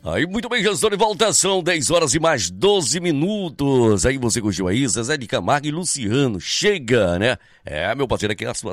Aí, muito bem, já estou de volta, são 10 horas e mais 12 minutos. Aí você curtiu aí, Zezé de Camargo e Luciano, chega, né? Meu parceiro, aqui é a sua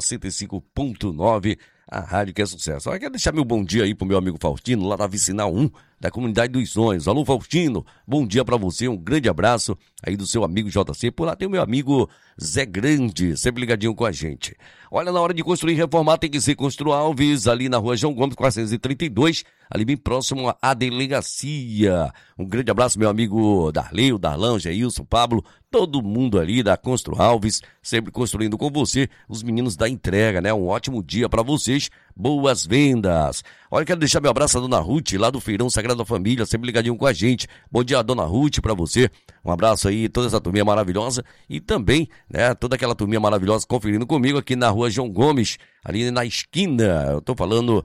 105.9, a rádio que é sucesso. Eu quero deixar meu bom dia aí pro meu amigo Faustino, lá da Vicinal 1, da Comunidade dos Sonhos. Alô, Faustino, bom dia pra você, um grande abraço aí do seu amigo JC. Por lá tem o meu amigo Zé Grande, sempre ligadinho com a gente. Olha, na hora de construir e reformar tem que ser Constru Alves, ali na rua João Gomes, 432, ali bem próximo à delegacia. Um grande abraço, meu amigo Darley, Darlan, Geilson, Pablo, todo mundo ali da Constru Alves, sempre construindo com você, os meninos da entrega, né? Um ótimo dia pra vocês, boas vendas. Olha, quero deixar meu abraço à Dona Ruth, lá do Feirão Sagrada Família, sempre ligadinho com a gente. Bom dia, Dona Ruth, pra você. Um abraço aí, toda essa turminha maravilhosa e também, né, toda aquela turminha maravilhosa conferindo comigo aqui na rua João Gomes, ali na esquina. Eu tô falando,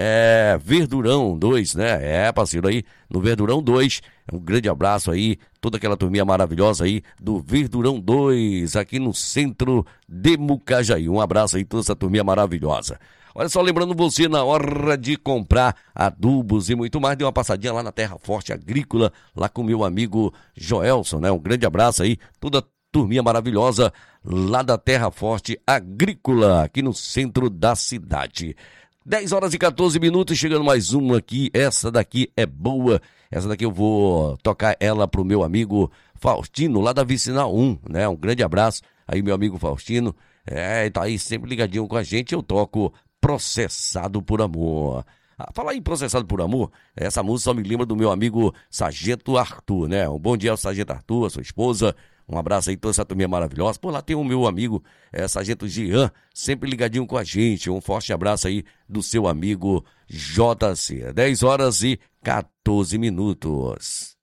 Verdurão 2, né? Parceiro aí, no Verdurão 2. Um grande abraço aí, toda aquela turminha maravilhosa aí do Verdurão 2, aqui no centro de Mucajaí. Um abraço aí, toda essa turminha maravilhosa. Olha só, lembrando você, na hora de comprar adubos e muito mais, dê uma passadinha lá na Terra Forte Agrícola, lá com meu amigo Joelson, né? Um grande abraço aí, toda a turminha maravilhosa lá da Terra Forte Agrícola, aqui no centro da cidade. 10 horas e 14 minutos, chegando mais uma aqui, essa daqui é boa, essa daqui eu vou tocar ela pro meu amigo Faustino, lá da Vicinal 1, né? Um grande abraço aí, meu amigo Faustino, tá aí sempre ligadinho com a gente, eu toco Processado por Amor. Falar em Processado por Amor, essa música só me lembra do meu amigo Sargento Arthur, né? Um bom dia ao Sargento Arthur, a sua esposa, um abraço aí, toda essa turminha maravilhosa. Por lá tem o meu amigo Sargento Jean, sempre ligadinho com a gente. Um forte abraço aí do seu amigo JC. 10 horas e 14 minutos.